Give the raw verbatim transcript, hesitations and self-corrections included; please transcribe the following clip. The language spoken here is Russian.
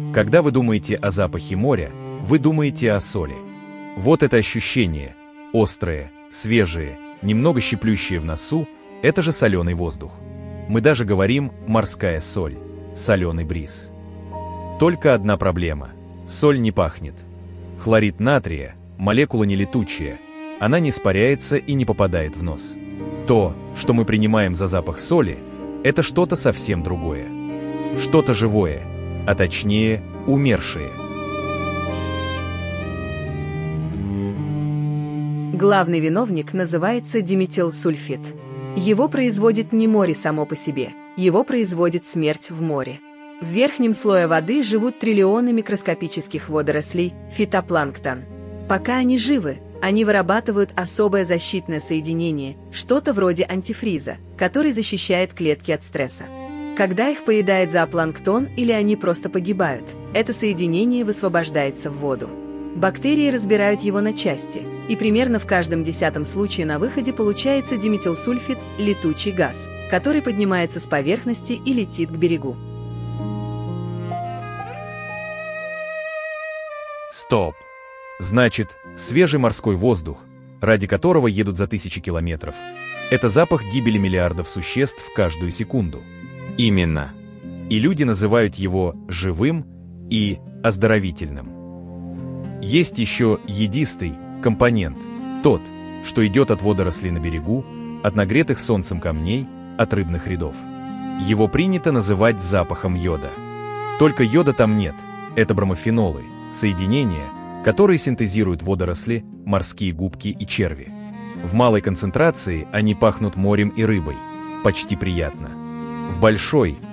Когда вы думаете о запахе моря, вы думаете о соли. Вот это ощущение, острое, свежее, немного щиплющее в носу, это же соленый воздух. Мы даже говорим «морская соль», «соленый бриз». Только одна проблема – соль не пахнет. Хлорид натрия – молекула нелетучая, она не испаряется и не попадает в нос. То, что мы принимаем за запах соли, это что-то совсем другое. Что-то живое, а точнее умершее. Главный виновник называется диметилсульфид. Его производит не море само по себе, его производит смерть в море. В верхнем слое воды живут триллионы микроскопических водорослей, фитопланктон. Пока они живы, они вырабатывают особое защитное соединение, что-то вроде антифриза, который защищает клетки от стресса. Когда их поедает зоопланктон или они просто погибают, это соединение высвобождается в воду. Бактерии разбирают его на части, и примерно в каждом десятом случае на выходе получается диметилсульфид – летучий газ, который поднимается с поверхности и летит к берегу. Стоп! Значит, свежий морской воздух, ради которого едут за тысячи километров, это запах гибели миллиардов существ каждую секунду. Именно. И люди называют его живым и оздоровительным. Есть еще едистый компонент, тот, что идет от водорослей на берегу, от нагретых солнцем камней, от рыбных рядов. Его принято называть запахом йода. Только йода там нет, это бромофенолы, соединения, которые синтезируют водоросли, морские губки и черви. В малой концентрации они пахнут морем и рыбой, почти приятно. В большой,